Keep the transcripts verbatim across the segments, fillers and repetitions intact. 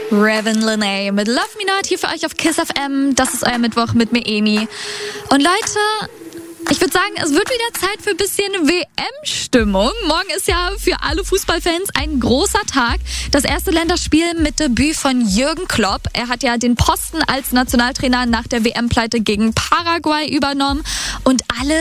Ravin Lenae mit Love Me Not hier für euch auf Kiss F M. Das ist euer Mittwoch mit mir, Emi. Und Leute, ich würde sagen, es wird wieder Zeit für ein bisschen W M-Stimmung. Morgen ist ja für alle Fußballfans ein großer Tag. Das erste Länderspiel mit Debüt von Jürgen Klopp. Er hat ja den Posten als Nationaltrainer nach der W M-Pleite gegen Paraguay übernommen. Und alle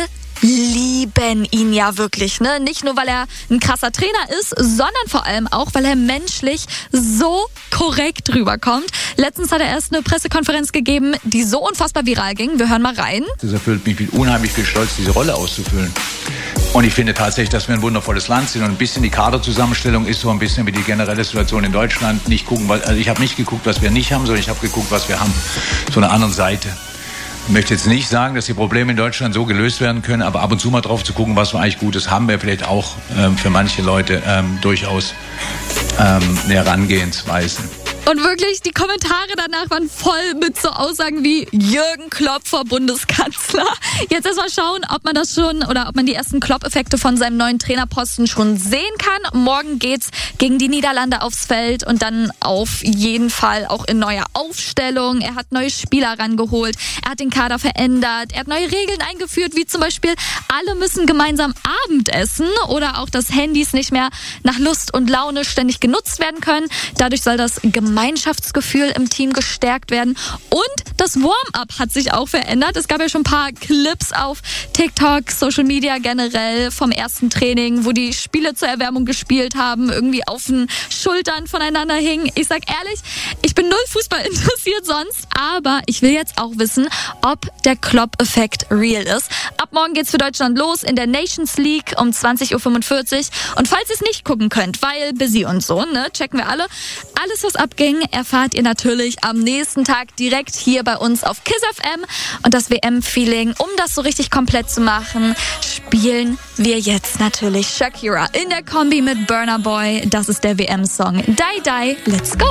lieben ihn ja wirklich, ne? Nicht nur, weil er ein krasser Trainer ist, sondern vor allem auch, weil er menschlich so korrekt rüberkommt. Letztens hat er erst eine Pressekonferenz gegeben, die so unfassbar viral ging. Wir hören mal rein. Das erfüllt mich mit unheimlich viel Stolz, diese Rolle auszufüllen. Und ich finde tatsächlich, dass wir ein wundervolles Land sind und ein bisschen die Kaderzusammenstellung ist so ein bisschen wie die generelle Situation in Deutschland. Nicht gucken, weil, also ich habe nicht geguckt, was wir nicht haben, sondern ich habe geguckt, was wir haben. So eine andere Seite. Ich möchte jetzt nicht sagen, dass die Probleme in Deutschland so gelöst werden können, aber ab und zu mal drauf zu gucken, was wir eigentlich Gutes haben, wäre vielleicht auch ähm, für manche Leute ähm, durchaus ähm, eine Herangehensweise. Und wirklich, die Kommentare danach waren voll mit so Aussagen wie Jürgen Klopp vor Bundeskanzler. Jetzt erstmal schauen, ob man das schon oder ob man die ersten Klopp-Effekte von seinem neuen Trainerposten schon sehen kann. Morgen geht's gegen die Niederlande aufs Feld und dann auf jeden Fall auch in neuer Aufstellung. Er hat neue Spieler rangeholt, er hat den Kader verändert, er hat neue Regeln eingeführt, wie zum Beispiel alle müssen gemeinsam Abendessen oder auch, dass Handys nicht mehr nach Lust und Laune ständig genutzt werden können. Dadurch soll das Gemeinschaftsgefühl im Team gestärkt werden. Und das Warm-up hat sich auch verändert. Es gab ja schon ein paar Clips auf TikTok, Social Media generell vom ersten Training, wo die Spiele zur Erwärmung gespielt haben, irgendwie auf den Schultern voneinander hingen. Ich sag ehrlich, ich bin null Fußball interessiert sonst, aber ich will jetzt auch wissen, ob der Klopp-Effekt real ist. Ab morgen geht's für Deutschland los in der Nations League um zwanzig Uhr fünfundvierzig. Und falls ihr es nicht gucken könnt, weil busy und so, ne, checken wir alle. Alles, was abgeht, erfahrt ihr natürlich am nächsten Tag direkt hier bei uns auf Kiss F M. Und das W M-Feeling, um das so richtig komplett zu machen, spielen wir jetzt natürlich Shakira in der Kombi mit Burna Boy. Das ist der W M-Song Die Die, let's go!